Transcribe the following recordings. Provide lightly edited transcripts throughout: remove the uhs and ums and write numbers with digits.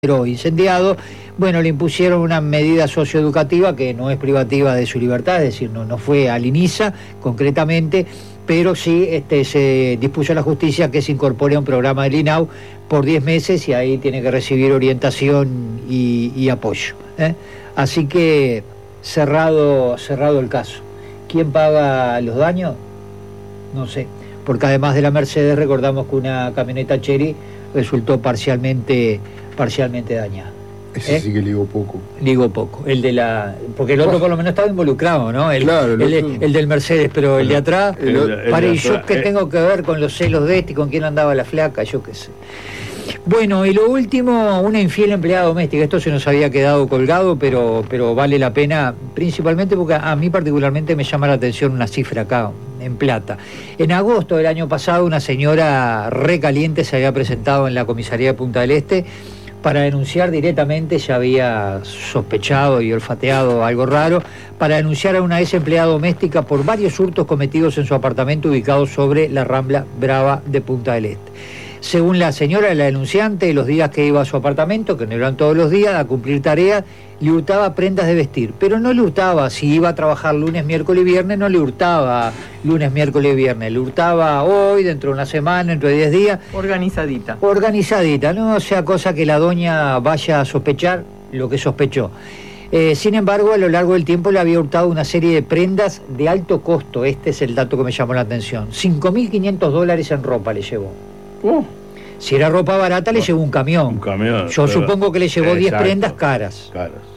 incendiado. Bueno, le impusieron una medida socioeducativa que no es privativa de su libertad, es decir, no fue al INISA concretamente, pero sí se dispuso a la justicia que se incorpore a un programa del INAU por 10 meses y ahí tiene que recibir orientación y apoyo. Así que cerrado el caso. ¿Quién paga los daños? No sé, porque además de la Mercedes recordamos que una camioneta Chery resultó parcialmente dañada. Ese sí que ligó poco. Ligó poco. Porque el otro por lo menos estaba involucrado, ¿no? El del Mercedes, pero el de atrás, y yo qué tengo que ver con los celos de y con quién andaba la flaca, yo qué sé. Bueno, y lo último, una infiel empleada doméstica. Esto se nos había quedado colgado, pero vale la pena, principalmente porque a mí particularmente me llama la atención una cifra acá, en plata. En agosto del año pasado, una señora recaliente se había presentado en la comisaría de Punta del Este para denunciar directamente, ya había sospechado y olfateado algo raro, para denunciar a una ex empleada doméstica por varios hurtos cometidos en su apartamento ubicado sobre la Rambla Brava de Punta del Este. Según la señora, la denunciante, los días que iba a su apartamento, que no eran todos los días, a cumplir tareas, le hurtaba prendas de vestir. Pero no le hurtaba, si iba a trabajar lunes, miércoles y viernes, no le hurtaba lunes, miércoles y viernes. Le hurtaba hoy, dentro de una semana, dentro de 10 días. Organizadita, no sea cosa que la doña vaya a sospechar lo que sospechó. Sin embargo, a lo largo del tiempo le había hurtado una serie de prendas de alto costo. Este es el dato que me llamó la atención. $5.500 en ropa le llevó. Si era ropa barata, le llevó un camión. Yo supongo que le llevó 10 prendas caras.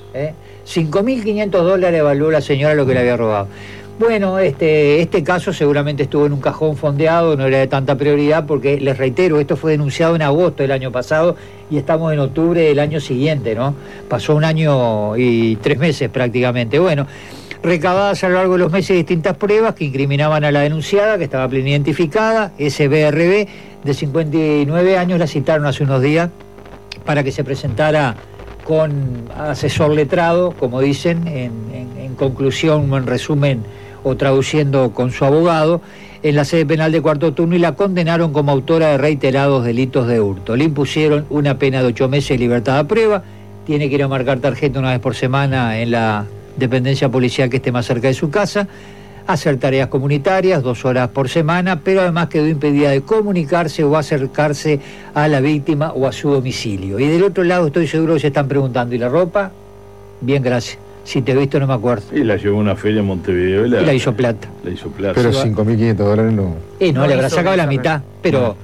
$5.500 evaluó la señora lo que le había robado. Bueno, este caso seguramente estuvo en un cajón fondeado, no era de tanta prioridad, porque les reitero, esto fue denunciado en agosto del año pasado y estamos en octubre del año siguiente, ¿no? Pasó 1 año y 3 meses prácticamente. Bueno, recabadas a lo largo de los meses distintas pruebas que incriminaban a la denunciada, que estaba plena identificada. SBRB, de 59 años, la citaron hace unos días para que se presentara con asesor letrado, como dicen, en conclusión o en resumen, o traduciendo con su abogado, en la sede penal de Cuarto Turno, y la condenaron como autora de reiterados delitos de hurto. Le impusieron una pena de 8 meses de libertad a prueba, tiene que ir a marcar tarjeta una vez por semana en la dependencia policial que esté más cerca de su casa, hacer tareas comunitarias 2 horas por semana, pero además quedó impedida de comunicarse o acercarse a la víctima o a su domicilio. Y del otro lado estoy seguro que se están preguntando, ¿y la ropa? Bien, gracias. Si te he visto no me acuerdo. Y la llevó a una feria en Montevideo y la hizo plata. Pero $5.500 no. No, le habrá sacado la mitad, pero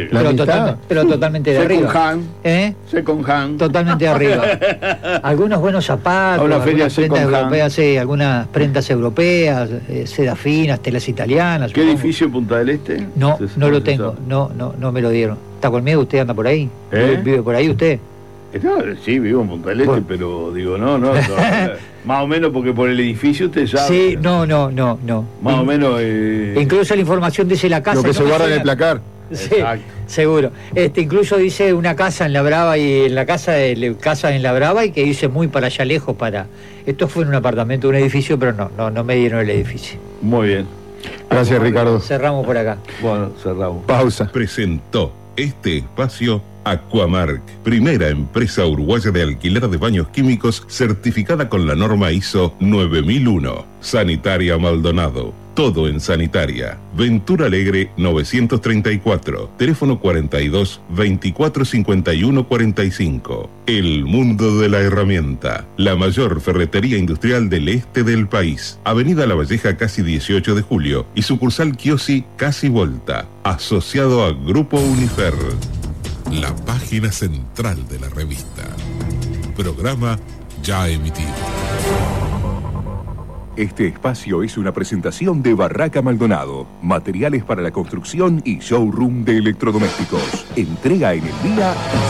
totalmente de arriba. Second hand. Totalmente de arriba. Algunos buenos zapatos, algunas prendas europeas, sí, algunas prendas europeas, sedas finas, telas italianas. ¿Qué edificio en Punta del Este? No lo tengo, no me lo dieron. ¿Está conmigo? ¿Usted anda por ahí? ¿Vive por ahí usted? Sí, vivo en Punta del Este, pero digo, no, más o menos porque por el edificio usted sabe. Sí, no. Más o menos. Incluso la información dice la casa. Lo que se guarda en el placar. Sí, seguro. Incluso dice una casa en La Brava y en la casa en La Brava y que dice muy para allá lejos para. Esto fue en un apartamento, un edificio, pero no me dieron el edificio. Muy bien. Gracias, Ricardo. Cerramos por acá. Bueno, cerramos. Pausa. Presentó este espacio Aquamark, primera empresa uruguaya de alquiler de baños químicos certificada con la norma ISO 9001. Sanitaria Maldonado, todo en sanitaria. Ventura Alegre 934, teléfono 42 24 51 45. El mundo de la herramienta, la mayor ferretería industrial del este del país. Avenida La Valleja, casi 18 de julio, y sucursal Kiosi, casi Volta, asociado a Grupo Unifer. La página central de la revista. Programa ya emitido. Este espacio es una presentación de Barraca Maldonado, materiales para la construcción y showroom de electrodomésticos. Entrega en el día